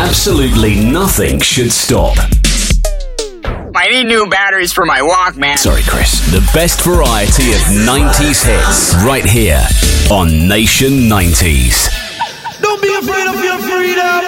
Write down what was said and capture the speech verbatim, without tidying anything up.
absolutely nothing should stop. I need new batteries for my Walkman. Sorry, Chris. The best variety of nineties hits right here on Nation nineties. Don't be afraid of your freedom.